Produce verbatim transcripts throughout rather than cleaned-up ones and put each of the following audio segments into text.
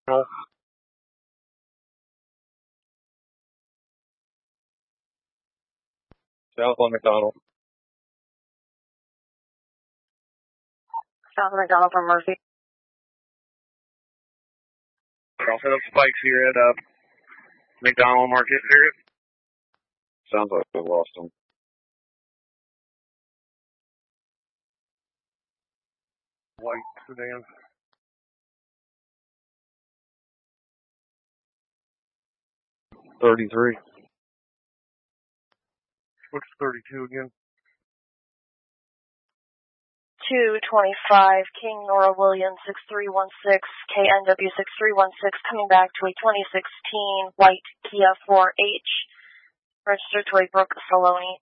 South on McDonald. South on McDonald from Murphy. I'll set up spikes here at uh, McDonald Market area. Sounds like we lost them. White sedan. thirty-three. What's thirty-two again? two twenty-five, King Nora Williams, six three one six, K N W six three one six, coming back to a twenty sixteen white Kia four H, registered to a Brooke Saloni.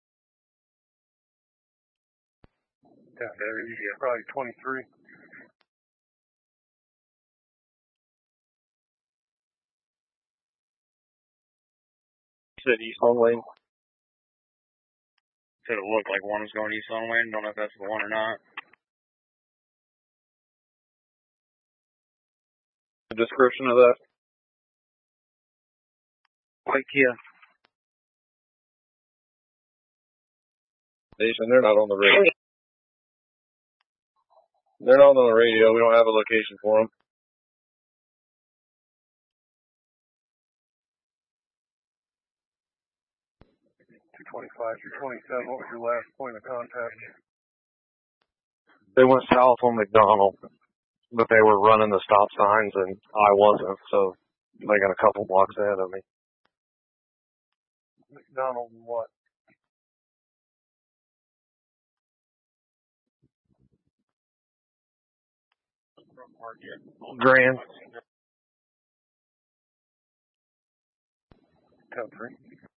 Yeah, there is, yeah, probably twenty-three. Said East on Lane. Said it looked like one was going East on Lane. Don't know if that's the one or not. The description of that? White Kia. Nation, they're not on the radio. They're not on the radio. We don't have a location for them. two twenty-five, two twenty-seven, what was your last point of contact? They went south on McDonald, but they were running the stop signs and I wasn't, so they got a couple blocks ahead of me. McDonald and what? Grand. Country.